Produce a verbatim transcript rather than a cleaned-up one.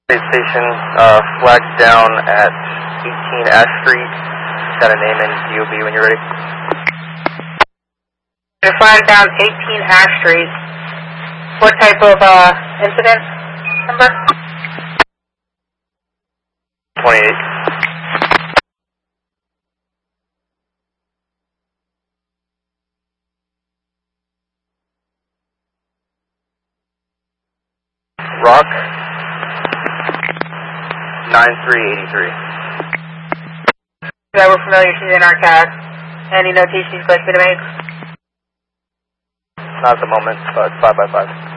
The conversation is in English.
Station, uh, flagged down at eighteen Ash Street. Got a name in D O B when you're ready. You're flagged down eighteen Ash Street. What type of uh, incident number? twenty-eight. Rock. nine three eight three. Yeah, we're familiar, she's in our C A D. Any notations you'd like me to make? Not at the moment, but five by five.